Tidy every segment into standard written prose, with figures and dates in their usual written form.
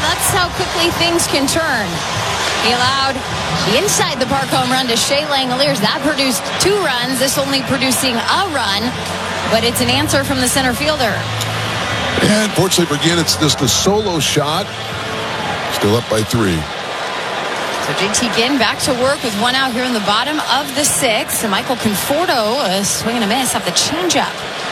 that's how quickly things can turn. He allowed the inside the park home run to Shea Langoliers. That produced 2 runs. This only producing a run, but it's an answer from the center fielder. And fortunately for Ginn, it's just a solo shot. Still up by 3. So JT Ginn back to work with 1 out here in the bottom of the 6th. And Michael Conforto, a swing and a miss off the changeup.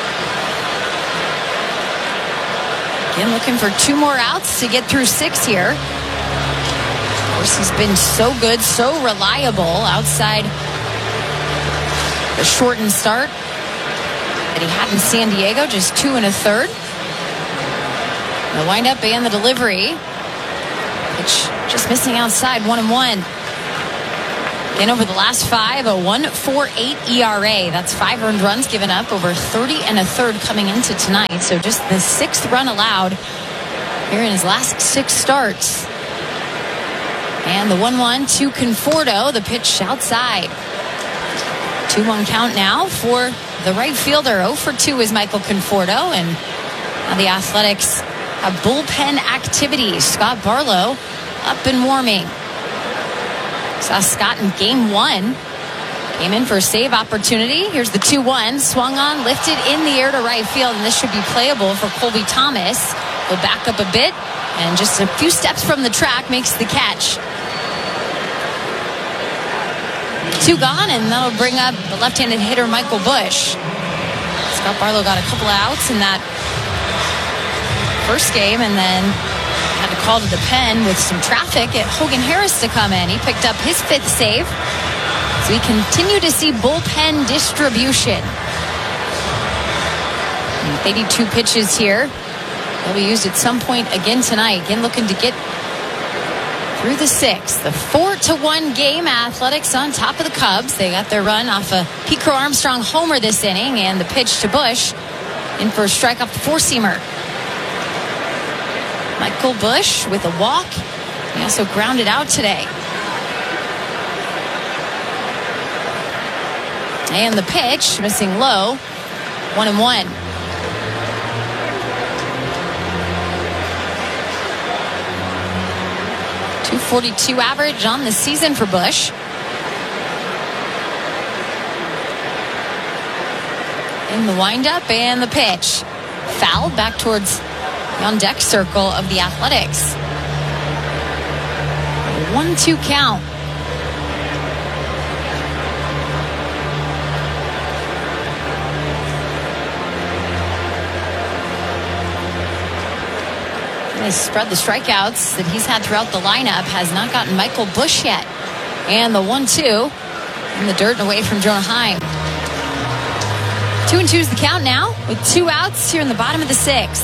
Ginn looking for 2 more outs to get through 6 here. Of course, he's been so good, so reliable outside the shortened start that he had in San Diego, just 2 1/3. The windup and the delivery. Pitch just missing outside, 1-1. Then over the last 5, a 1.48 ERA. That's 5 earned runs given up, over 30 1/3 coming into tonight. So just the 6th run allowed here in his last 6 starts. And the 1-1 to Conforto. The pitch outside. 2-1 count now for the right fielder. 0 for 2 is Michael Conforto. And now the Athletics have bullpen activities. Scott Barlow up and warming. Saw Scott in game 1. Came in for a save opportunity. Here's the 2-1. Swung on, lifted in the air to right field. And this should be playable for Colby Thomas. He'll back up a bit. And just a few steps from the track makes the catch. 2 gone, and that'll bring up the left-handed hitter Michael Busch. Scott Barlow got a couple of outs in that first game, and then had to call to the pen with some traffic at Hogan Harris to come in. He picked up his 5th save. So we continue to see bullpen distribution. 82 pitches here. They'll be used at some point again tonight. Again, looking to get through the 6th. The 4-1 game. Athletics on top of the Cubs. They got their run off a Pete Crow Armstrong homer this inning, and the pitch to Busch in for a strike off the 4-seamer. Michael Busch with a walk. He also grounded out today. And the pitch missing low. 1-1. .242 average on the season for Busch. In the windup and the pitch. Foul back towards the on-deck circle of the Athletics. 1-2 count. They spread the strikeouts that he's had throughout the lineup. Has not gotten Michael Busch yet. And the 1-2 in the dirt and away from Jonah Heim. 2-2 is the count now with 2 outs here in the bottom of the 6th.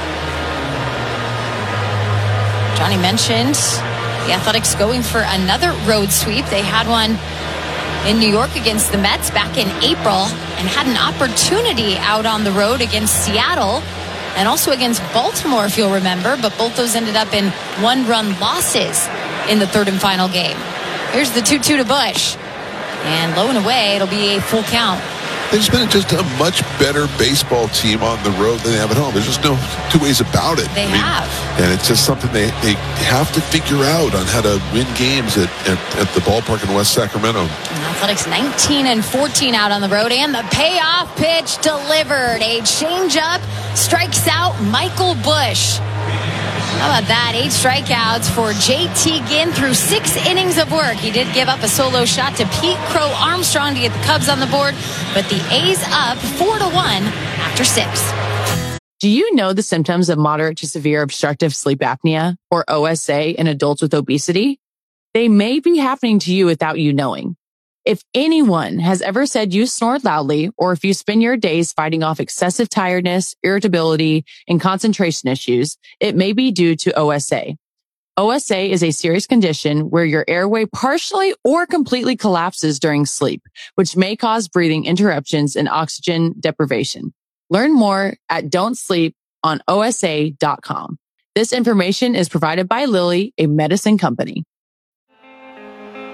Johnny mentioned the Athletics going for another road sweep. They had one in New York against the Mets back in April and had an opportunity out on the road against Seattle and also against Baltimore, if you'll remember, but both those ended up in 1-run losses in the 3rd and final game. Here's the 2-2 to Busch. And low and away, it'll be a full count. They've just been just a much better baseball team on the road than they have at home. There's just no 2 ways about it. They have. And it's just something they have to figure out on how to win games at the ballpark in West Sacramento. And Athletics 19-14 out on the road. And the payoff pitch delivered. A changeup strikes out Michael Busch. How about that? 8 strikeouts for JT Ginn through 6 innings of work. He did give up a solo shot to Pete Crow Armstrong to get the Cubs on the board, but the A's up 4-1 after 6. Do you know the symptoms of moderate to severe obstructive sleep apnea, or OSA, in adults with obesity? They may be happening to you without you knowing. If anyone has ever said you snore loudly, or if you spend your days fighting off excessive tiredness, irritability, and concentration issues, it may be due to OSA. OSA is a serious condition where your airway partially or completely collapses during sleep, which may cause breathing interruptions and oxygen deprivation. Learn more at don'tsleeponosa.com. This information is provided by Lilly, a medicine company.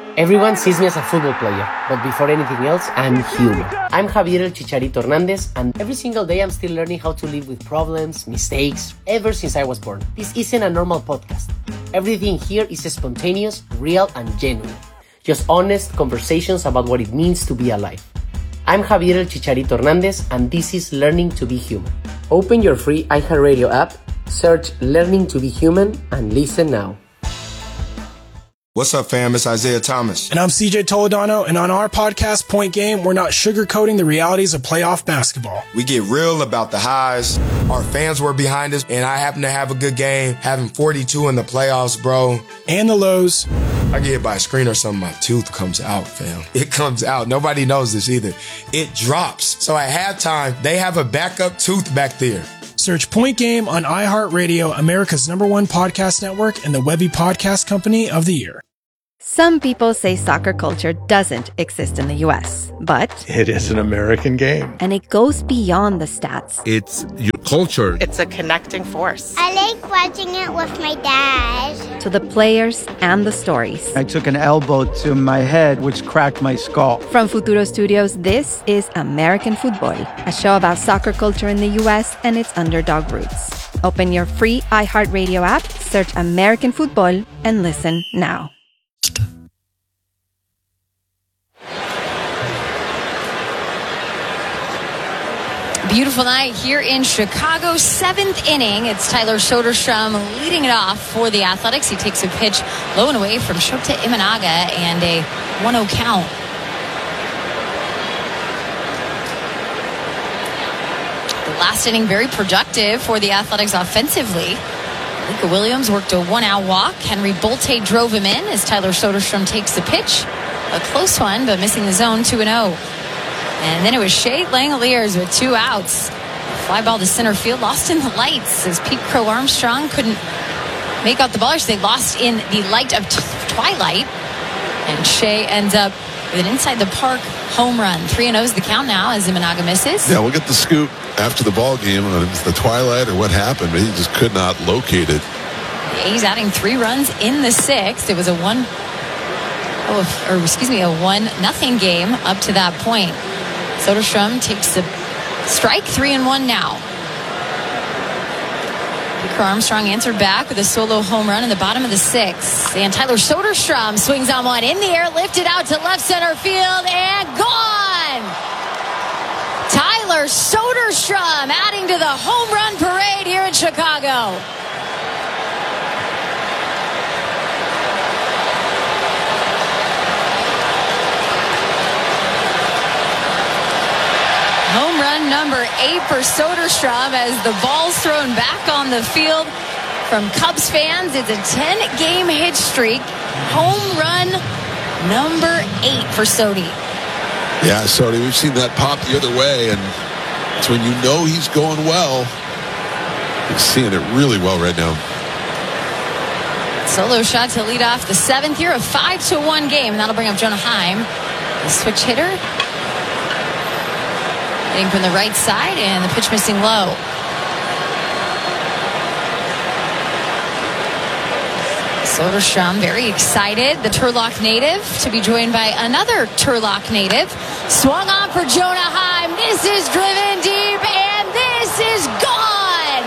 Everyone sees me as a football player, but before anything else, I'm human. I'm Javier El Chicharito Hernandez, and every single day I'm still learning how to live with problems, mistakes, ever since I was born. This isn't a normal podcast. Everything here is spontaneous, real, and genuine. Just honest conversations about what it means to be alive. I'm Javier El Chicharito Hernandez, and this is Learning to be Human. Open your free iHeartRadio app, search Learning to be Human, and listen now. What's up, fam? It's Isaiah Thomas. And I'm CJ Toledano, and on our podcast, Point Game, we're not sugarcoating the realities of playoff basketball. We get real about the highs. Our fans were behind us, and I happen to have a good game, having 42 in the playoffs, bro. And the lows. I get hit by a screen or something, my tooth comes out, fam. It comes out. Nobody knows this either. It drops. So at halftime, they have a backup tooth back there. Search Point Game on iHeartRadio, America's #1 podcast network, and the Webby Podcast Company of the Year. Some people say soccer culture doesn't exist in the U.S., but it is an American game. And it goes beyond the stats. It's your culture. It's a connecting force. I like watching it with my dad. To the players and the stories. I took an elbow to my head, which cracked my skull. From Futuro Studios, this is American Football, a show about soccer culture in the U.S. and its underdog roots. Open your free iHeartRadio app, search American Football, and listen now. Beautiful night here in Chicago, 7th inning. It's Tyler Soderstrom leading it off for the Athletics. He takes a pitch low and away from Shota Imanaga and a 1-0 count. The last inning very productive for the Athletics offensively. Luka Williams worked a 1-out walk. Henry Bolte drove him in as Tyler Soderstrom takes the pitch. A close one, but missing the zone, 2-0. And then it was Shea Langoliers with 2 outs. Fly ball to center field, lost in the lights as Pete Crow Armstrong couldn't make out the ball. They lost in the light of twilight. And Shea ends up with an inside the park home run. 3-0 is the count now as Imanaga misses. Yeah, we'll get the scoop after the ball game on the twilight or what happened, but he just could not locate it. The A's adding 3 runs in the 6th. It was a 1-0 game up to that point. Soderstrom takes the strike, 3-1 now. Peter Armstrong answered back with a solo home run in the bottom of the 6th. And Tyler Soderstrom swings on one in the air, lifted out to left center field, and gone! Tyler Soderstrom adding to the home run parade here in Chicago. Home run number 8 for Soderstrom as the ball's thrown back on the field from Cubs fans. It's a 10-game hit streak. Home run number 8 for Sodi. Yeah, Sodi, we've seen that pop the other way, and it's when you know he's going well. He's seeing it really well right now. Solo shot to lead off the 7th here, a 5-1 game, and that'll bring up Jonah Heim, the switch hitter. Hitting from the right side, and the pitch missing low. Soderstrom very excited, the Turlock native, to be joined by another Turlock native. Swung on for Jonah Heim. This is driven deep, and this is gone!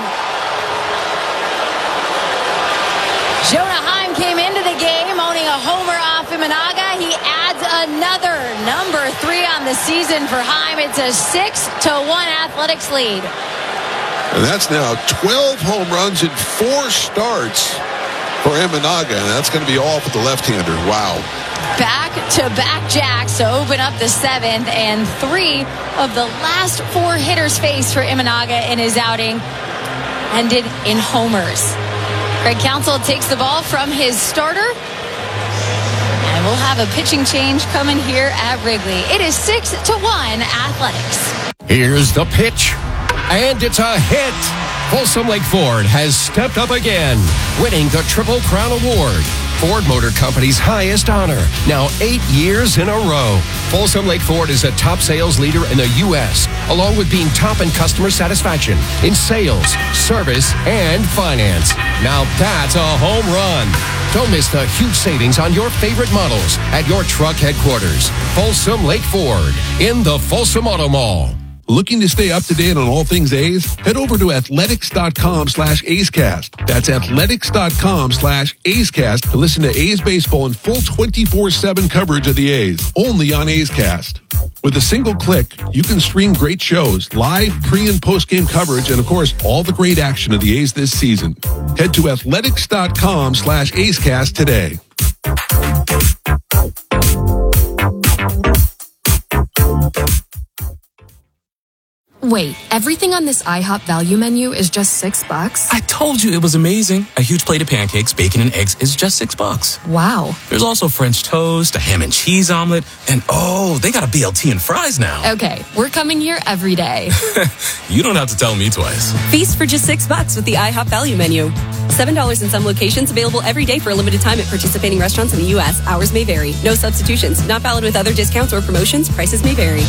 Jonah Heim came into the game owning a homer off Imanaga. He adds another number 3 on the season for Heim. It's a 6-1 Athletics lead. And that's now 12 home runs in 4 starts for Imanaga, and that's going to be all for the left-hander. Wow. Back-to-back jacks to open up the 7th, and 3 of the last 4 hitters faced for Imanaga in his outing ended in homers. Craig Counsell takes the ball from his starter, and we'll have a pitching change coming here at Wrigley. It is 6-1 Athletics. Here's the pitch, and it's a hit. Folsom Lake Ford has stepped up again, winning the Triple Crown Award, Ford Motor Company's highest honor, now 8 years in a row. Folsom Lake Ford is a top sales leader in the U.S., along with being top in customer satisfaction in sales, service, and finance. Now that's a home run. Don't miss the huge savings on your favorite models at your truck headquarters. Folsom Lake Ford in the Folsom Auto Mall. Looking to stay up to date on all things A's? Head over to athletics.com/A'sCast. That's athletics.com/A'sCast to listen to A's baseball in full 24/7 coverage of the A's, only on A's Cast. With a single click, you can stream great shows, live, pre- and post-game coverage, and of course, all the great action of the A's this season. Head to athletics.com/A'sCast today. Wait, everything on this IHOP value menu is just $6? I told you it was amazing. A huge plate of pancakes, bacon, and eggs is just $6. Wow. There's also French toast, a ham and cheese omelet, and oh, they got a BLT and fries now. Okay, we're coming here every day. You don't have to tell me twice. Feast for just $6 with the IHOP value menu. $7 in some locations, available every day for a limited time at participating restaurants in the U.S. Hours may vary. No substitutions. Not valid with other discounts or promotions. Prices may vary.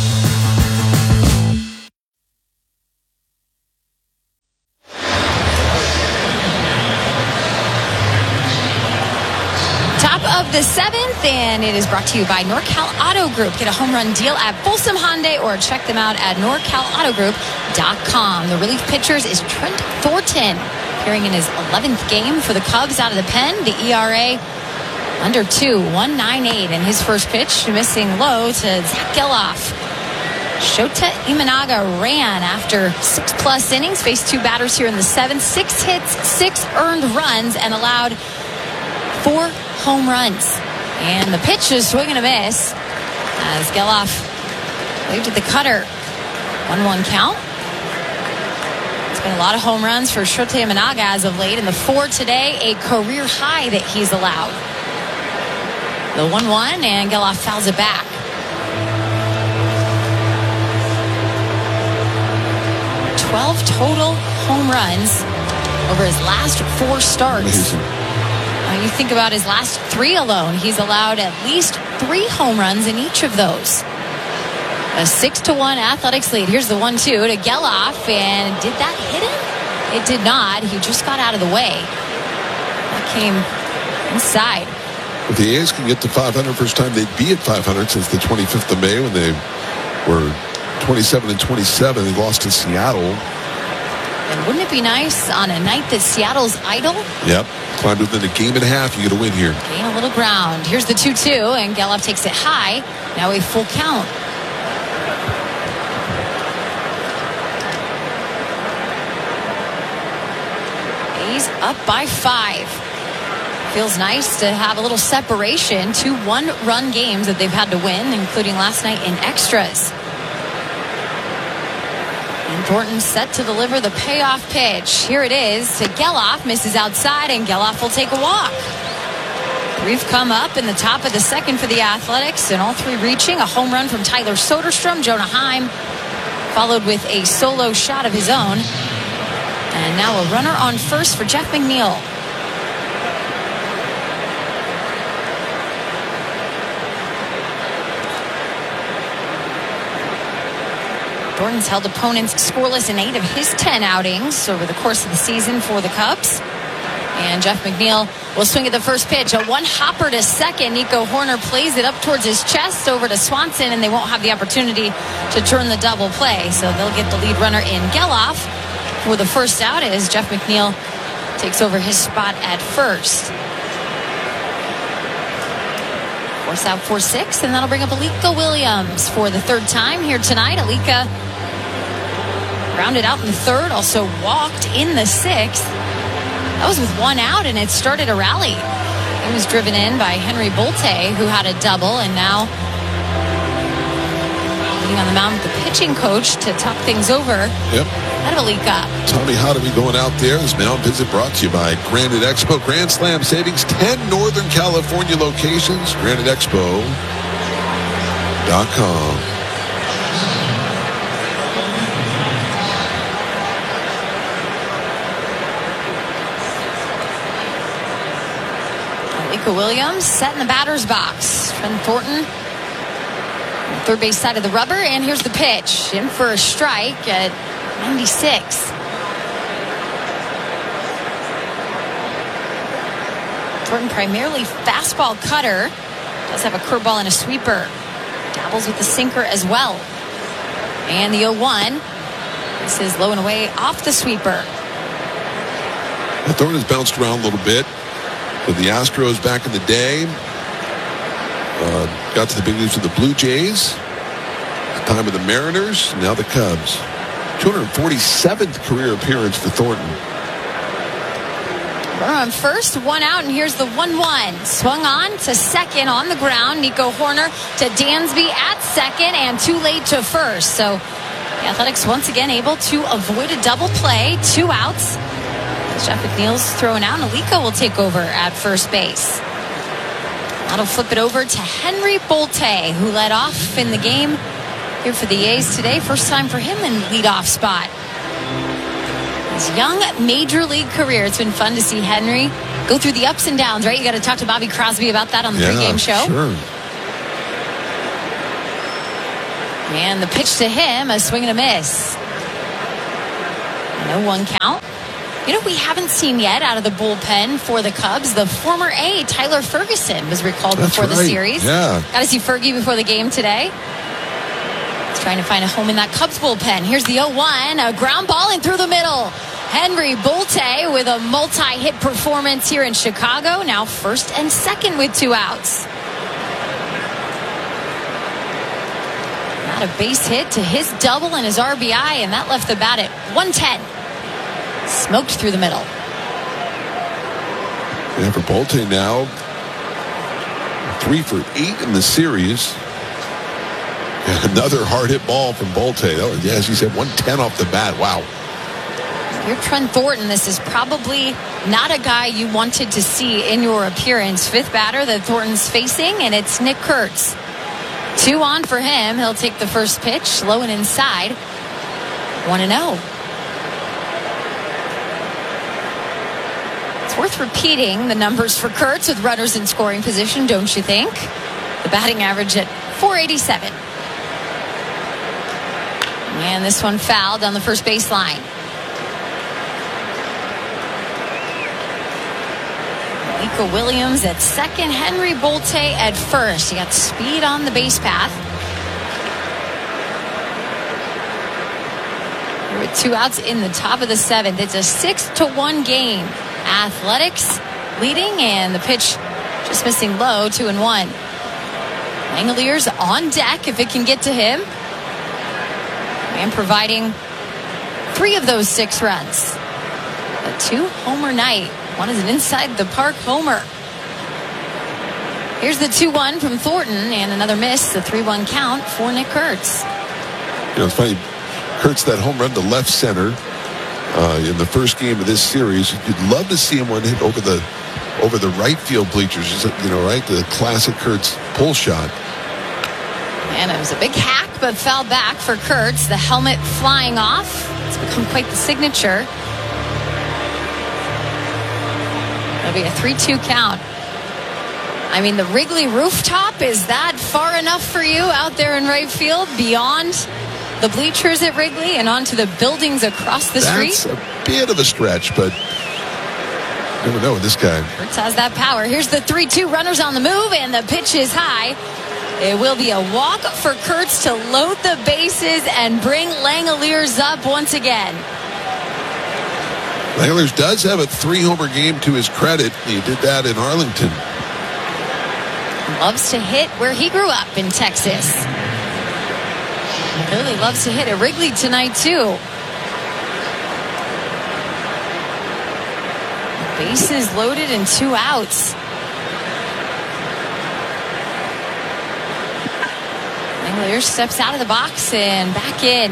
Of the 7th, and it is brought to you by NorCal Auto Group. Get a home run deal at Folsom Hyundai or check them out at NorCalAutoGroup.com. The relief pitcher is Trent Thornton, appearing in his 11th game for the Cubs out of the pen. The ERA under 2, 1.98, and his first pitch missing low to Zach Geloff. Shota Imanaga ran after 6+ innings, faced 2 batters here in the 7th, 6 hits, 6 earned runs, and allowed 4 home runs. And the pitch is swing and a miss as Geloff waved at the cutter. 1-1 count. It's been a lot of home runs for Shota Imanaga as of late. And the 4 today, a career high that he's allowed. The 1-1, and Geloff fouls it back. Total home runs over his last 4 starts. Amazing. You think about his last 3 alone. He's allowed at least 3 home runs in each of those. A 6-1 Athletics lead. Here's the 1-2 to Geloff, and did that hit him? It did not. He just got out of the way. That came inside. If the A's can get to 500, first time they'd be at 500 since the 25th of May when they were 27-27. They lost to Seattle. And wouldn't it be nice on a night that Seattle's idle? Yep. Climbed within a game and a half. You get a win here. Gain a little ground. Here's the 2-2, and Geloff takes it high. Now a full count. A's up by 5. Feels nice to have a little separation. 2 one-run games that they've had to win, including last night in extras. Thornton set to deliver the payoff pitch. Here it is to Geloff. Misses outside, and Geloff will take a walk. We've come up in the top of the 2nd for the Athletics, and all 3 reaching. A home run from Tyler Soderstrom, Jonah Heim, followed with a solo shot of his own. And now a runner on first for Jeff McNeil. Thornton's held opponents scoreless in 8 of his 10 outings over the course of the season for the Cubs. And Jeff McNeil will swing at the first pitch. A 1-hopper to second. Nico Horner plays it up towards his chest over to Swanson, and they won't have the opportunity to turn the double play. So they'll get the lead runner in Geloff for the first out as Jeff McNeil takes over his spot at first. Force out 4-6, and that'll bring up Alika Williams for the 3rd time here tonight. Alika rounded out in the 3rd, also walked in the 6th. That was with 1 out, and it started a rally. He was driven in by Henry Bolte, who had a double, and now waiting on the mound with the pitching coach to talk things over. Yep. Out of Alika. Tommy Hotomy going out there. This mound visit brought to you by Granite Expo. Grand Slam savings, 10 Northern California locations. GraniteExpo.com. Alika Williams set in the batter's box. Trent Thornton, third base side of the rubber, and here's the pitch. In for a strike at 96. Thornton primarily fastball cutter. Does have a curveball and a sweeper. Dabbles with the sinker as well. And the 0-1. This is low and away off the sweeper. Thornton has bounced around a little bit. With the Astros back in the day. Got to the big leagues with the Blue Jays. The time of the Mariners. Now the Cubs. 247th career appearance for Thornton. Runner on first, 1 out, and here's the 1-1. Swung on to second on the ground. Nico Hoerner to Dansby at second, and too late to first. So the Athletics once again able to avoid a double play. 2 outs. Jeff McNeil's throwing out, and Alico will take over at first base. That'll flip it over to Henry Bolte, who led off in the game here for the A's today. First time for him in leadoff spot. His young major league career. It's been fun to see Henry go through the ups and downs, right? You got to talk to Bobby Crosby about that on the pregame show. Sure. And the pitch to him, a swing and a miss. No 1 count. You know, we haven't seen yet out of the bullpen for the Cubs. The former A, Tyler Ferguson, was recalled before the series. Yeah. Got to see Fergie before the game today. He's trying to find a home in that Cubs bullpen. Here's the 0-1, a ground ball in through the middle. Henry Bolte with a multi-hit performance here in Chicago. Now first and second with 2 outs. Not a base hit to his double and his RBI, and that left the bat at 110. Smoked through the middle. Yeah, for Bolte now, 3 for 8 in the series. And another hard hit ball from Bolte. That was, as you said, 110 off the bat. Wow. You're Trent Thornton. This is probably not a guy you wanted to see in your appearance. 5th batter that Thornton's facing, and it's Nick Kurtz. 2 on for him. He'll take the first pitch, low and inside. 1-0. It's worth repeating the numbers for Kurtz with runners in scoring position, don't you think? The batting average at .487. And this one fouled on the first baseline. Nico Williams at second, Henry Bolte at first. He got speed on the base path. With 2 outs in the top of the 7th. It's a 6-1 game. Athletics leading, and the pitch just missing low, 2-1. Langeliers on deck if it can get to him. And providing 3 of those 6 runs. A 2-homer night. One is an inside the park homer. Here's the 2-1 from Thornton, and another miss, the 3-1 count for Nick Kurtz. You know, it's funny. Kurtz, that home run to left center in the first game of this series. You'd love to see him one hit over the right field bleachers. You know, right? The classic Kurtz pull shot. And it was a big hack, but fell back for Kurtz. The helmet flying off. It's become quite the signature. It'll be a 3-2 count. I mean, the Wrigley rooftop, is that far enough for you out there in right field, beyond the bleachers at Wrigley and onto the buildings across the street? That's a bit of a stretch, but you never know with this guy. Kurtz has that power. Here's the 3-2, runners on the move, and the pitch is high. It will be a walk for Kurtz to load the bases and bring Langeliers up once again. Langeliers does have a 3-homer game to his credit. He did that in Arlington. Loves to hit where he grew up in Texas. Really loves to hit at Wrigley tonight, too. Bases loaded and 2 outs. Langeliers steps out of the box and back in.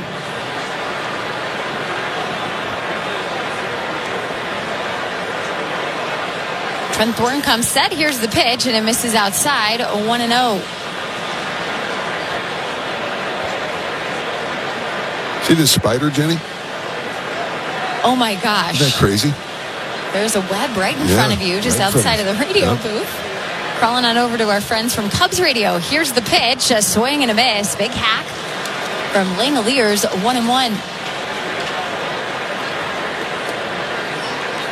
Trent Thornton comes set. Here's the pitch, and it misses outside. 1-0. See this spider, Jenny? Oh my gosh. Isn't that crazy? There's a web right in front of you, just outside of the radio booth. Crawling on over to our friends from Cubs Radio. Here's the pitch, a swing and a miss. Big hack from Langeliers, 1-1.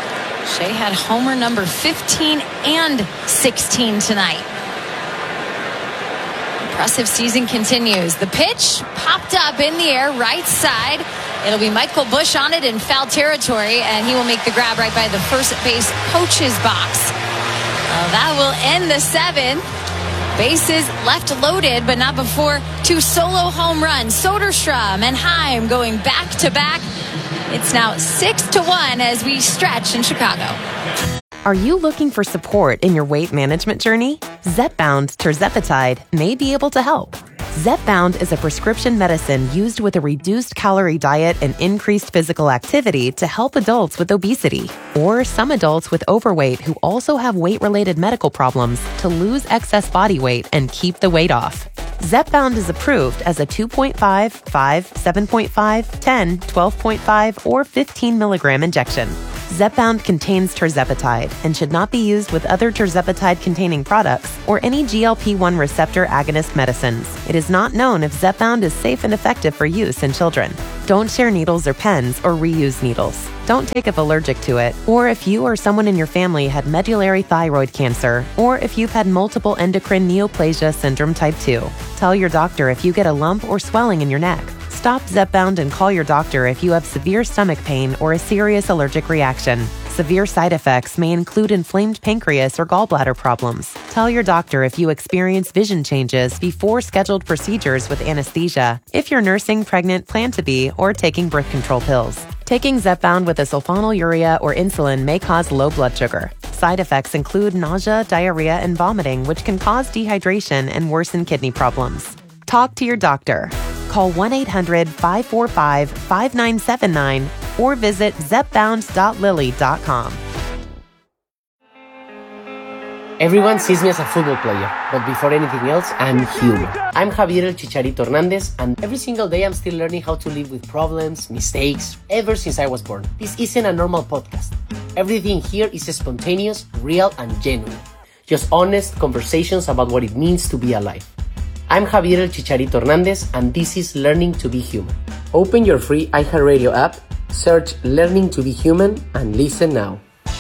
Shea had homer number 15 and 16 tonight. Impressive season continues. The pitch popped up in the air, right side. It'll be Michael Busch on it in foul territory, and he will make the grab right by the first base coach's box. That will end the seventh. Bases left loaded, but not before two solo home runs. Soderstrom and Heim going back to back. It's now 6-1 as we stretch in Chicago. Are you looking for support in your weight management journey? Zepbound tirzepatide may be able to help. Zepbound is a prescription medicine used with a reduced calorie diet and increased physical activity to help adults with obesity, or some adults with overweight who also have weight-related medical problems to lose excess body weight and keep the weight off. Zepbound is approved as a 2.5, 5, 7.5, 10, 12.5, or 15 milligram injection. Zepbound contains tirzepatide and should not be used with other tirzepatide-containing products or any GLP-1 receptor agonist medicines. It is not known if Zepbound is safe and effective for use in children. Don't share needles or pens or reuse needles. Don't take if allergic to it, or if you or someone in your family had medullary thyroid cancer, or if you've had multiple endocrine neoplasia syndrome type 2. Tell your doctor if you get a lump or swelling in your neck. Stop Zepbound and call your doctor if you have severe stomach pain or a serious allergic reaction. Severe side effects may include inflamed pancreas or gallbladder problems. Tell your doctor if you experience vision changes before scheduled procedures with anesthesia, if you're nursing, pregnant, plan to be, or taking birth control pills. Taking Zepbound with a sulfonylurea or insulin may cause low blood sugar. Side effects include nausea, diarrhea, and vomiting, which can cause dehydration and worsen kidney problems. Talk to your doctor. Call 1-800-545-5979 or visit zepbound.lilly.com. Everyone sees me as a football player, but before anything else, I'm human. I'm Javier El Chicharito Hernandez, and every single day I'm still learning how to live with problems, mistakes, ever since I was born. This isn't a normal podcast. Everything here is spontaneous, real, and genuine. Just honest conversations about what it means to be alive. I'm Javier El Chicharito Hernandez, and this is Learning to Be Human. Open your free iHeartRadio app, search Learning to Be Human, and listen now.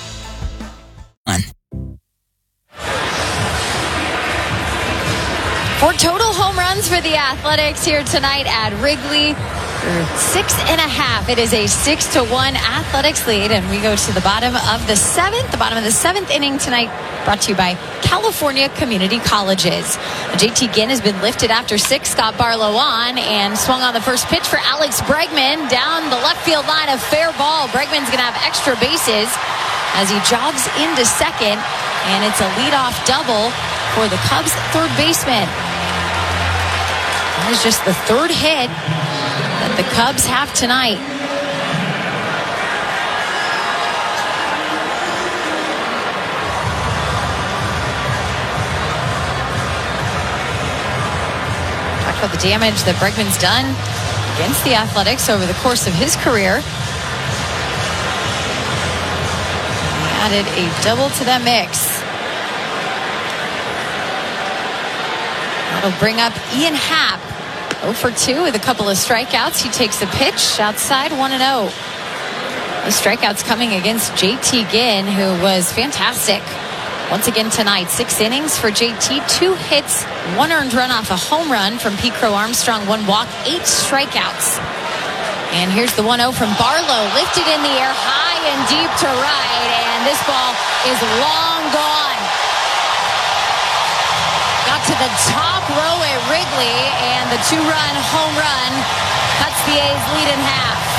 For total home runs for the Athletics here tonight at Wrigley, 6.5. It is a 6-1 Athletics lead, and we go to the bottom of the seventh. The bottom of the seventh inning tonight, brought to you by California Community Colleges. JT Ginn has been lifted after 6. Scott Barlow on and swung on the first pitch for Alex Bregman down the left field line, a fair ball. Bregman's going to have extra bases as he jogs into second, and it's a leadoff double for the Cubs' third baseman. That is just the third hit that the Cubs have tonight. Talk about the damage that Bregman's done against the Athletics over the course of his career. He added a double to that mix. That'll bring up Ian Happ. 0 for 2 with a couple of strikeouts. He takes the pitch outside 1-0. The strikeouts coming against JT Ginn, who was fantastic once again tonight. 6 innings for JT, 2 hits, 1 earned run off a home run from Pete Crow Armstrong, 1 walk, 8 strikeouts. And here's the 1-0 from Barlow, lifted in the air high and deep to right, and this ball is long gone. Got to the top row at Wrigley, and the 2-run home run cuts the A's lead in half.